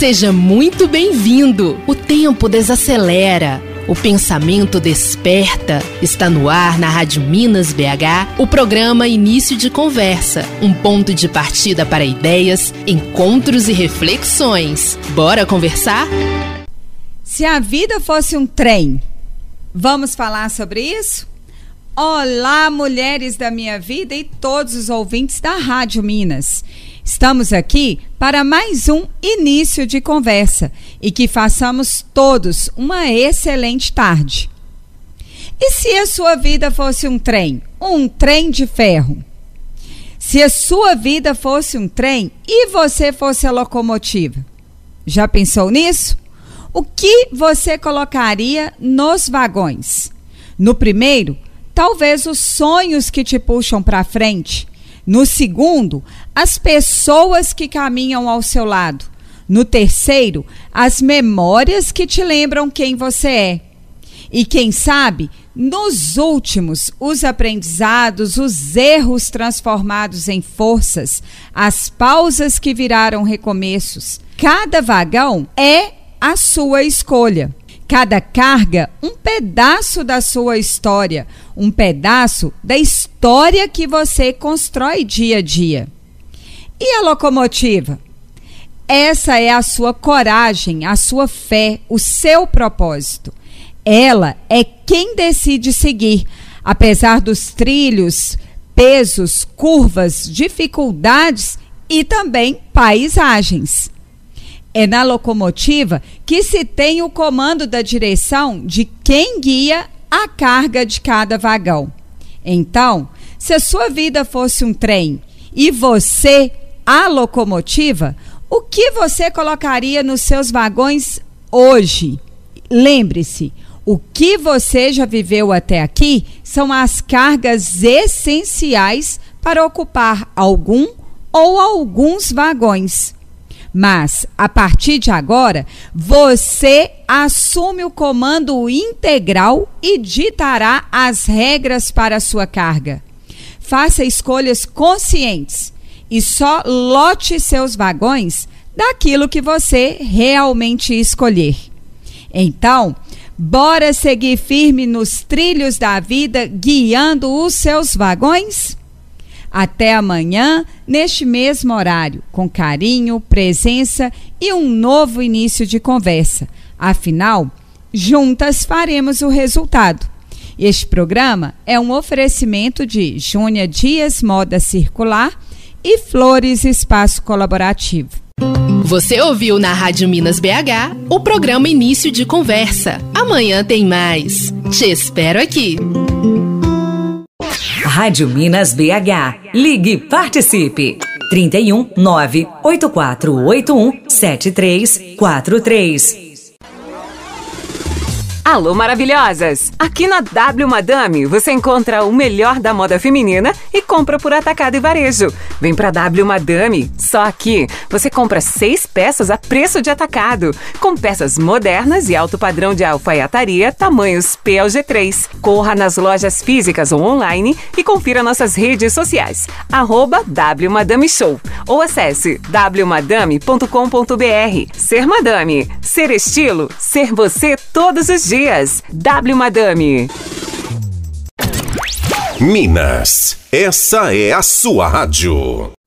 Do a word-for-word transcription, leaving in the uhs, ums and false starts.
Seja muito bem-vindo. O tempo desacelera. O pensamento desperta. Está no ar na Rádio Minas B H, o programa Início de Conversa, um ponto de partida para ideias, encontros e reflexões. Bora conversar? Se a vida fosse um trem, vamos falar sobre isso? Olá, mulheres da minha vida e todos os ouvintes da Rádio Minas. Estamos aqui para mais um início de conversa e que façamos todos uma excelente tarde. E se a sua vida fosse um trem, um trem de ferro? Se a sua vida fosse um trem e você fosse a locomotiva? Já pensou nisso? O que você colocaria nos vagões? No primeiro, talvez os sonhos que te puxam para frente. No segundo, as pessoas que caminham ao seu lado. No terceiro, as memórias que te lembram quem você é. E quem sabe, nos últimos, os aprendizados, os erros transformados em forças, as pausas que viraram recomeços. Cada vagão é a sua escolha. Cada carga, um pedaço da sua história, um pedaço da história que você constrói dia a dia. E a locomotiva? Essa é a sua coragem, a sua fé, o seu propósito. Ela é quem decide seguir, apesar dos trilhos, pesos, curvas, dificuldades e também paisagens. É na locomotiva que se tem o comando da direção de quem guia a carga de cada vagão. Então, se a sua vida fosse um trem e você a locomotiva, o que você colocaria nos seus vagões hoje? Lembre-se, o que você já viveu até aqui são as cargas essenciais para ocupar algum ou alguns vagões. Mas, a partir de agora, você assume o comando integral e ditará as regras para a sua carga. Faça escolhas conscientes e só lote seus vagões daquilo que você realmente escolher. Então, bora seguir firme nos trilhos da vida, guiando os seus vagões? Até amanhã, neste mesmo horário, com carinho, presença e um novo início de conversa. Afinal, juntas faremos o resultado. Este programa é um oferecimento de Júnia Dias Moda Circular e Flores Espaço Colaborativo. Você ouviu na Rádio Minas B H o programa Início de Conversa. Amanhã tem mais. Te espero aqui. Rádio Minas B H. Ligue e participe. trinta e um, nove oito quatro oito um, sete três quatro três. Alô, maravilhosas! Aqui na W Madame você encontra o melhor da moda feminina e compra por atacado e varejo. Vem pra W Madame, só aqui você compra seis peças a preço de atacado, com peças modernas e alto padrão de alfaiataria, tamanhos P L G três. Corra nas lojas físicas ou online e confira nossas redes sociais, arroba W Madame Show, ou acesse w madame ponto com ponto b r. Ser Madame, ser estilo, ser você todos os dias. W Madame. Minas, essa é a sua rádio.